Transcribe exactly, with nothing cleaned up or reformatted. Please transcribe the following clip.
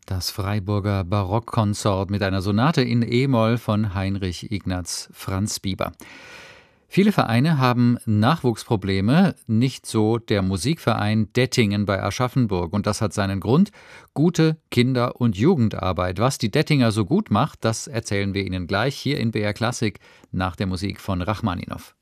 Das Freiburger Barockkonsort mit einer Sonate in E-Moll von Heinrich Ignaz Franz Bieber. Viele Vereine haben Nachwuchsprobleme, nicht so der Musikverein Dettingen bei Aschaffenburg. Und das hat seinen Grund: gute Kinder- und Jugendarbeit. Was die Dettinger so gut macht, das erzählen wir Ihnen gleich hier in B R Klassik nach der Musik von Rachmaninow.